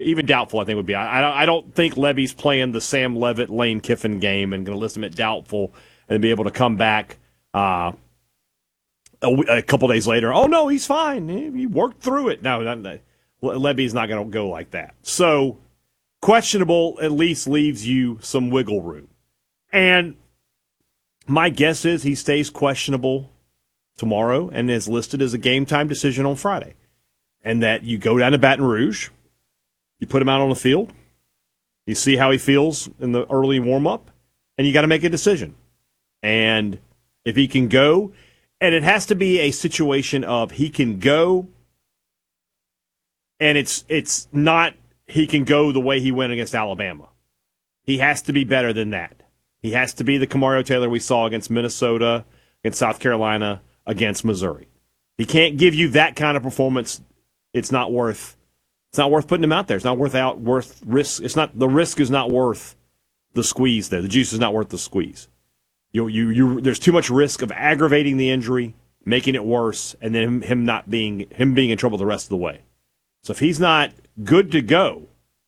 even doubtful, I think would be. I don't think Levy's playing the Sam Levitt, Lane Kiffin game and going to list him at doubtful and be able to come back a couple days later. Oh no, he's fine. He worked through it. No, Levy's not going to go like that. So questionable at least leaves you some wiggle room. And my guess is he stays questionable tomorrow and is listed as a game time decision on Friday. And that you go down to Baton Rouge, you put him out on the field, you see how he feels in the early warm-up, and you got to make a decision. And if he can go, and it has to be a situation of he can go, and it's not he can go the way he went against Alabama. He has to be better than that. He has to be the Kamario Taylor we saw against Minnesota, against South Carolina, against Missouri. He can't give you that kind of performance. It's not worth putting him out there. It's not worth risk. It's not, the risk is not worth the squeeze there. The juice is not worth the squeeze. There's too much risk of aggravating the injury, making it worse, and then him being in trouble the rest of the way. So if he's not good to go,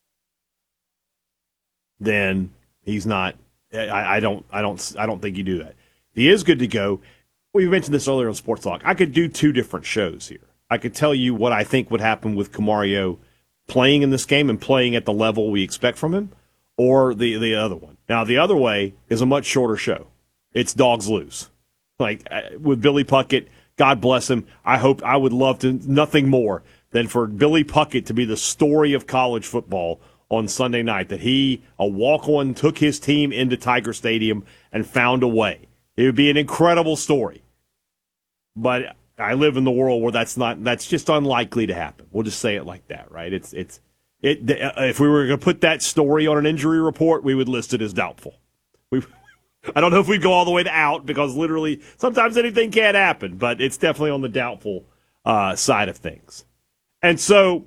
then he's not. I don't think you do that. If he is good to go, we mentioned this earlier on Sports Talk. I could do two different shows here. I could tell you what I think would happen with Kamario playing in this game and playing at the level we expect from him, or the other one. Now, the other way is a much shorter show. It's dogs lose. Like with Billy Puckett, God bless him. I would love to nothing more than for Billy Puckett to be the story of college football on Sunday night, that a walk-on took his team into Tiger Stadium and found a way. It would be an incredible story. But I live in the world where that's just unlikely to happen. We'll just say it like that, right? If we were going to put that story on an injury report, we would list it as doubtful. I don't know if we'd go all the way to out, because literally sometimes anything can happen, but it's definitely on the doubtful side of things. And so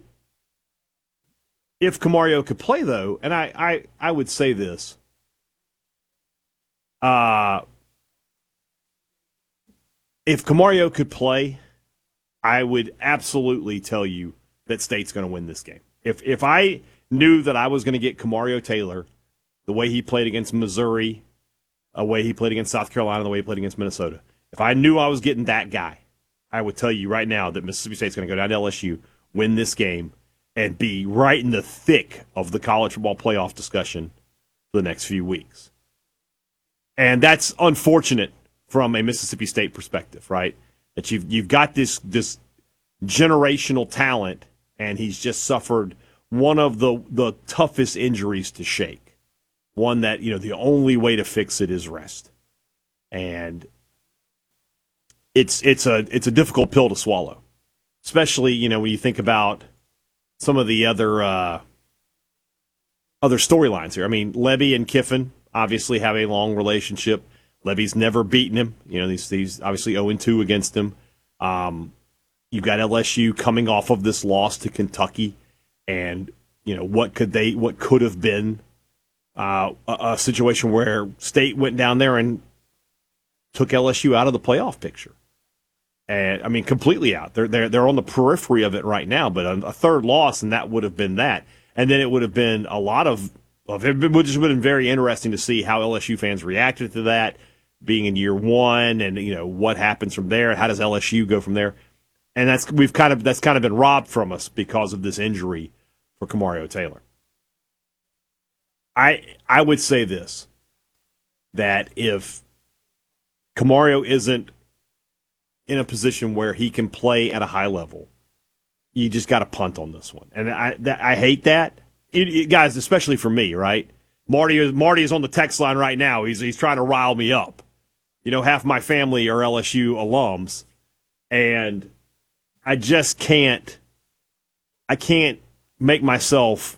if Kamario could play, though, and I would say this, if Kamario could play, I would absolutely tell you that State's going to win this game. If I knew that I was going to get Kamario Taylor the way he played against Missouri, the way he played against South Carolina, the way he played against Minnesota, if I knew I was getting that guy, I would tell you right now that Mississippi State's going to go down to LSU, win this game, and be right in the thick of the college football playoff discussion for the next few weeks. And that's unfortunate from a Mississippi State perspective, right? That you've got this generational talent, and he's just suffered one of the toughest injuries to shake. One that, the only way to fix it is rest. And it's a difficult pill to swallow. Especially, when you think about some of the other storylines here. I mean, Levy and Kiffin obviously have a long relationship. Levy's never beaten him. He's obviously 0-2 against him. You've got LSU coming off of this loss to Kentucky, and what could have been a situation where State went down there and took LSU out of the playoff picture. And I mean, completely out. They're on the periphery of it right now. But a third loss, and that would have been that. And then it would have been a lot of it would have been very interesting to see how LSU fans reacted to that, being in year one, and what happens from there. How does LSU go from there? And that's kind of been robbed from us because of this injury for Kamario Taylor. I would say this, that if Kamario isn't in a position where he can play at a high level, you just got to punt on this one. And I hate that. Guys, especially for me, right? Marty is on the text line right now. He's trying to rile me up. Half my family are LSU alums, and I just can't make myself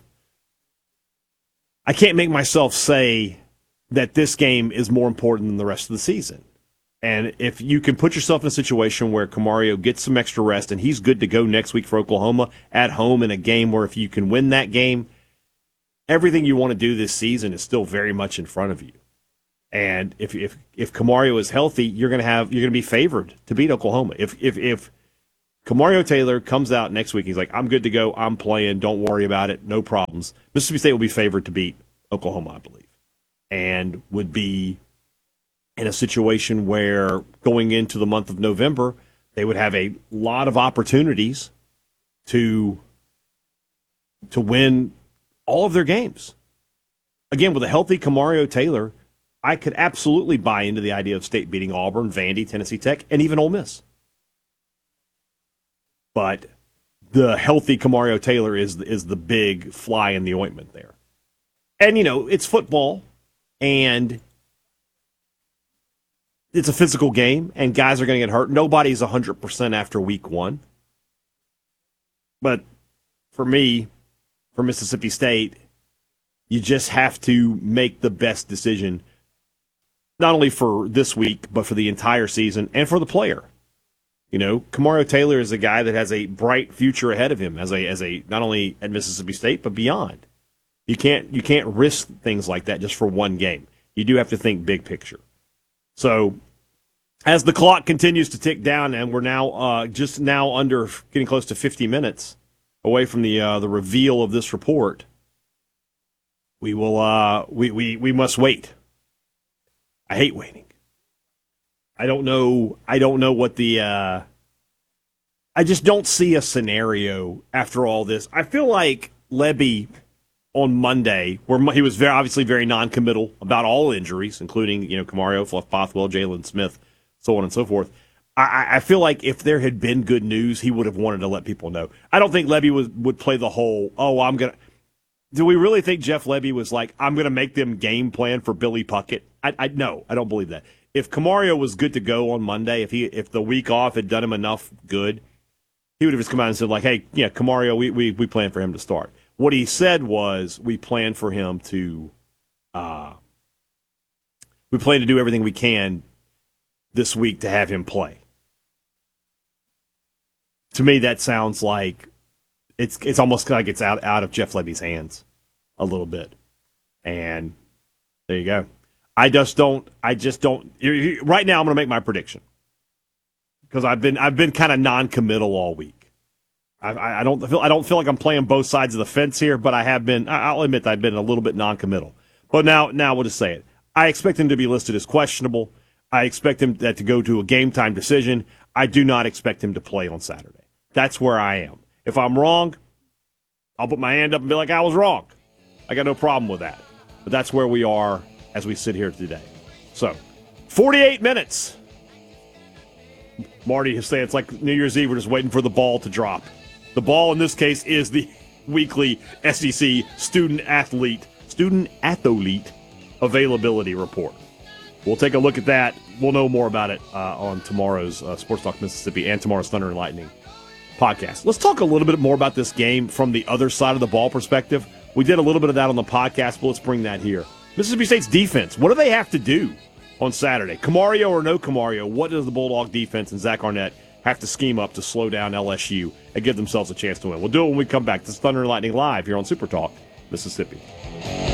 say that this game is more important than the rest of the season. And if you can put yourself in a situation where Kamario gets some extra rest and he's good to go next week for Oklahoma at home in a game where if you can win that game, everything you want to do this season is still very much in front of you. And if Kamario is healthy, you're going to be favored to beat Oklahoma. If Kamario Taylor comes out next week. He's like, I'm good to go. I'm playing. Don't worry about it. No problems. Mississippi State will be favored to beat Oklahoma, I believe, and would be in a situation where going into the month of November, they would have a lot of opportunities to win all of their games. Again, with a healthy Kamario Taylor, I could absolutely buy into the idea of State beating Auburn, Vandy, Tennessee Tech, and even Ole Miss. But the healthy Kamario Taylor is the big fly in the ointment there. And, it's football, and it's a physical game, and guys are going to get hurt. Nobody's 100% after week one. But for me, for Mississippi State, you just have to make the best decision, not only for this week, but for the entire season and for the player. Kamario Taylor is a guy that has a bright future ahead of him as a not only at Mississippi State but beyond. You can't risk things like that just for one game. You do have to think big picture. So, as the clock continues to tick down, and we're now just now under getting close to 50 minutes away from the reveal of this report, we will we must wait. I hate waiting. I don't know what the I just don't see a scenario after all this. I feel like Lebby on Monday, where he was obviously very non-committal about all injuries, including Kamario, Fluff Bothwell, Jalen Smith, so on and so forth. I feel like if there had been good news, he would have wanted to let people know. I don't think Lebby would play the whole, do we really think Jeff Lebby was like, I'm going to make them game plan for Billy Puckett? No, I don't believe that. If Kamario was good to go on Monday, if the week off had done him enough good, he would have just come out and said, like, hey, yeah, Kamario, we plan for him to start. What he said was, we plan for him to we plan to do everything we can this week to have him play. To me, that sounds like it's almost like it's out of Jeff Lebby's hands a little bit. And there you go. I just don't. Right now, I'm going to make my prediction because I've been kind of non-committal all week. I don't feel like I'm playing both sides of the fence here, but I have been. I'll admit that I've been a little bit non-committal. But now we'll just say it. I expect him to be listed as questionable. I expect him to go to a game time decision. I do not expect him to play on Saturday. That's where I am. If I'm wrong, I'll put my hand up and be like, I was wrong. I got no problem with that. But that's where we are as we sit here today. So, 48 minutes. Marty is saying it's like New Year's Eve. We're just waiting for the ball to drop. The ball in this case is the weekly SEC student athlete availability report. We'll take a look at that. We'll know more about it on tomorrow's Sports Talk Mississippi and tomorrow's Thunder and Lightning podcast. Let's talk a little bit more about this game from the other side of the ball perspective. We did a little bit of that on the podcast, but let's bring that here. Mississippi State's defense, what do they have to do on Saturday? Kamario or no Kamario, what does the Bulldog defense and Zach Arnett have to scheme up to slow down LSU and give themselves a chance to win? We'll do it when we come back. This is Thunder and Lightning Live here on Super Talk Mississippi.